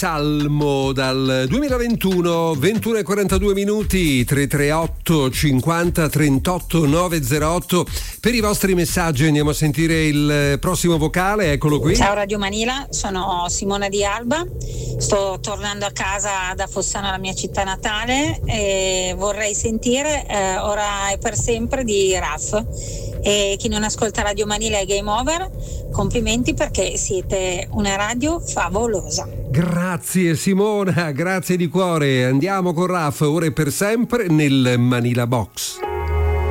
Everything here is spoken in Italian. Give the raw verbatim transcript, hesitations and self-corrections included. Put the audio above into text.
Salmo dal duemilaventuno, ventuno e quarantadue minuti, tre tre otto cinquanta trentotto novecentotto. Per i vostri messaggi andiamo a sentire il prossimo vocale, eccolo qui. Ciao Radio Manila, sono Simona Di Alba, sto tornando a casa da Fossano, la mia città natale, e vorrei sentire eh, Ora e per sempre di Raf. E chi non ascolta Radio Manila è game over. Complimenti perché siete una radio favolosa. Grazie Simona, grazie di cuore. Andiamo con Raf, ora e per sempre nel Manila Box.